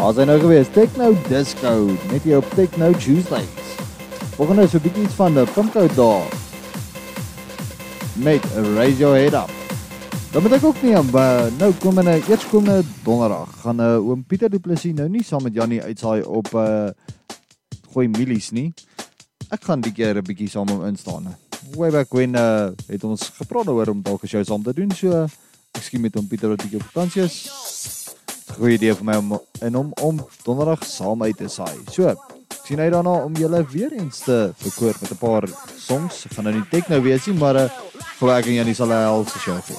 Daar zijn nou geweest, Techno Disco, net hier op Techno Tuesdays. Volgende is 'n bietjie iets van de Pimco daar. Met Raise Your Head Up. Dan moet ek ook nie aan, nou eerskomende donderdag, gaan oom Pieter Du Plessis nou nie saam met Jannie uitsaai op Gooi Milies nie. Ek gaan die keer 'n bietjie saam met hom instaan. Way back when het ons gepraat oor om dalk 'n show saam te doen, so miskien met hom Pieter wat bietjie op vakansie is. Goeie idee vir my om donderdag saam uit te saai. So, sien uit daarna om julle weer eens te verkoop met 'n paar songs. Gaan nou nie techno wees nie, maar ek en Jannie sal 'n helse show gee.